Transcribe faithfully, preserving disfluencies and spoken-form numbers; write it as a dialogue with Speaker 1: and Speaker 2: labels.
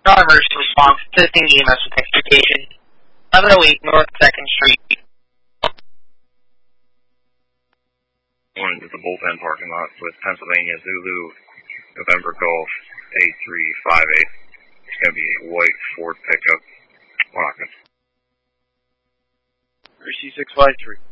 Speaker 1: Non-emergency response, assisting E M S with extrication. eleven oh eight North second Street.
Speaker 2: Going to the bullpen parking lot with Pennsylvania Zulu, November Golf, eight three five eight. It's going to be a white Ford pickup. Lock it.
Speaker 3: R C six five three.